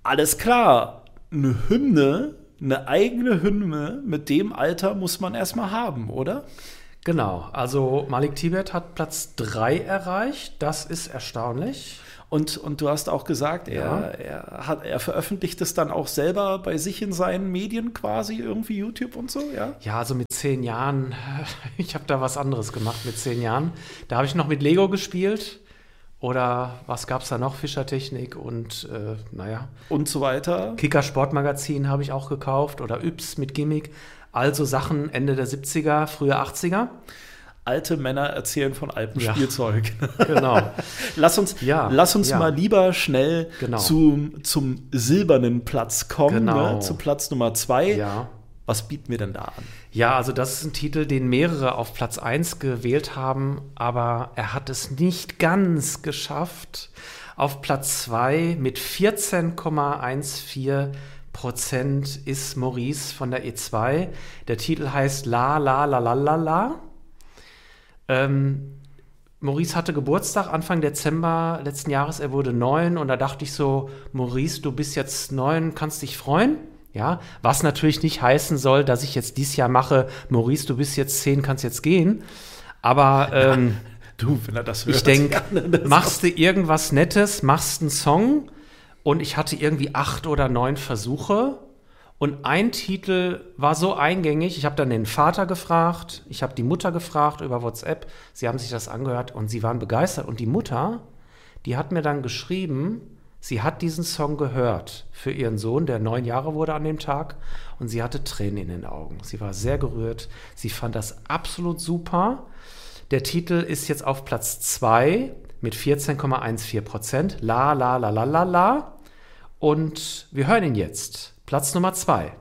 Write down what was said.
Alles klar, eine Hymne, eine eigene Hymne mit dem Alter muss man erstmal haben, oder? Genau, also Malik Tibet hat Platz 3 erreicht. Das ist erstaunlich. Und du hast auch gesagt, Ja. er veröffentlicht es dann auch selber bei sich in seinen Medien quasi, irgendwie YouTube und so, ja? Ja, also mit 10 Jahren, ich habe da was anderes gemacht mit 10 Jahren. Da habe ich noch mit Lego gespielt. Oder was gab es da noch? Fischertechnik und Und so weiter. Kicker Sportmagazin habe ich auch gekauft. Oder Yps mit Gimmick. Also Sachen Ende der 70er, frühe 80er. Alte Männer erzählen von altem Ja. Spielzeug. Genau. Lass uns Ja. mal lieber schnell Genau. zum silbernen Platz kommen, Genau. ne? Zu Platz Nummer 2. Ja. Was bieten wir denn da an? Ja, also das ist ein Titel, den mehrere auf Platz 1 gewählt haben, aber er hat es nicht ganz geschafft. Auf Platz 2 mit 14,14% ist Maurice von der E2. Der Titel heißt La La La La La La. Maurice hatte Geburtstag Anfang Dezember letzten Jahres, er wurde 9 und da dachte ich so, Maurice, du bist jetzt 9, kannst dich freuen? Ja, was natürlich nicht heißen soll, dass ich jetzt dieses Jahr mache, Maurice, du bist jetzt 10, kannst jetzt gehen. Aber Du, wenn er das hört. ich denke, machst du irgendwas Nettes, machst einen Song und ich hatte irgendwie 8 oder 9 Versuche und ein Titel war so eingängig, ich habe dann den Vater gefragt, ich habe die Mutter gefragt über WhatsApp, sie haben sich das angehört und sie waren begeistert und die Mutter, die hat mir dann geschrieben, sie hat diesen Song gehört für ihren Sohn, der 9 Jahre wurde an dem Tag und sie hatte Tränen in den Augen. Sie war sehr gerührt, sie fand das absolut super. Der Titel ist jetzt auf Platz 2 mit 14,14%. La, la, la, la, la, la. Und wir hören ihn jetzt. Platz Nummer 2.